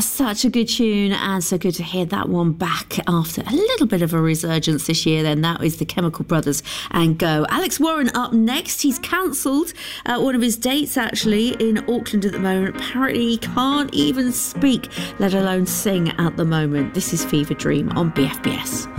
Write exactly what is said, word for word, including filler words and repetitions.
such a good tune, and so good to hear that one back after a little bit of a resurgence this year. Then that is the Chemical Brothers and Go. Alex Warren up next. He's cancelled uh, one of his dates actually in Auckland at the moment. Apparently he can't even speak, let alone sing at the moment. This is Fever Dream on B F B S.